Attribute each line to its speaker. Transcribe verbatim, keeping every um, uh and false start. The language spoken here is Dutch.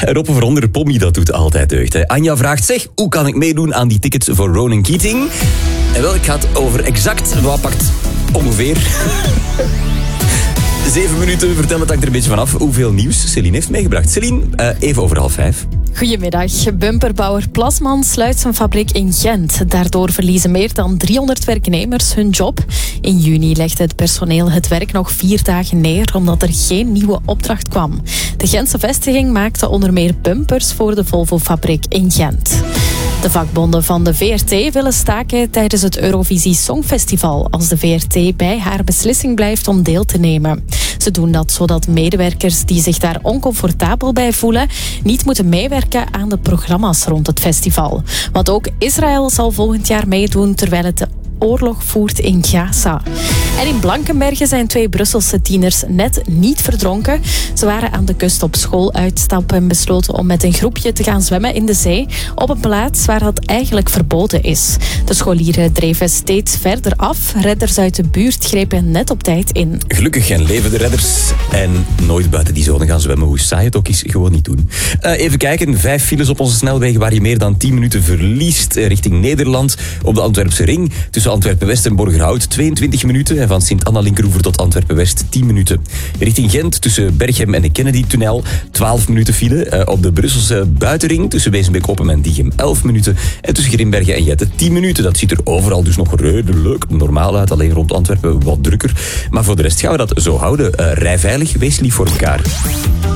Speaker 1: Een Rob of onder Pommy, dat doet altijd deugd. Hè. Anja vraagt, zeg, hoe kan ik meedoen aan die tickets voor Ronan Keating? En wel, ik ga het over exact, wat pakt ongeveer... Zeven minuten, vertel het hangt er een beetje vanaf hoeveel nieuws Celine heeft meegebracht. Celine, uh, even over half vijf.
Speaker 2: Goedemiddag. Bumperbouwer Plasman sluit zijn fabriek in Gent. Daardoor verliezen meer dan driehonderd werknemers hun job. In juni legde het personeel het werk nog vier dagen neer omdat er geen nieuwe opdracht kwam. De Gentse vestiging maakte onder meer bumpers voor de Volvo-fabriek in Gent. De vakbonden van de V R T willen staken tijdens het Eurovisie Songfestival als de V R T bij haar beslissing blijft om deel te nemen. Ze doen dat zodat medewerkers die zich daar oncomfortabel bij voelen niet moeten meewerken aan de programma's rond het festival. Want ook Israël zal volgend jaar meedoen terwijl het de oorlog voert in Gaza. En in Blankenberge zijn twee Brusselse tieners net niet verdronken. Ze waren aan de kust op schooluitstap en besloten om met een groepje te gaan zwemmen in de zee op een plaats waar dat eigenlijk verboden is. De scholieren dreven steeds verder af. Redders uit de buurt grepen net op tijd in.
Speaker 1: Gelukkig en leven de redders en nooit buiten die zone gaan zwemmen. Hoe saai het ook is, gewoon niet doen. Uh, even kijken, vijf files op onze snelwegen waar je meer dan tien minuten verliest uh, richting Nederland. Op de Antwerpse ring tussen Antwerpen-West en Borgerhout tweeëntwintig minuten. En van Sint-Anna-Linkeroever tot Antwerpen-West tien minuten. Richting Gent tussen Berchem en de Kennedy-tunnel twaalf minuten file. Uh, op de Brusselse buitenring tussen Wezenbeek-Oppem en Diegem elf minuten. En tussen Grimbergen en Jette tien minuten. Dat ziet er overal dus nog redelijk normaal uit. Alleen rond Antwerpen wat drukker. Maar voor de rest gaan we dat zo houden. Uh, rij veilig, wees lief voor elkaar.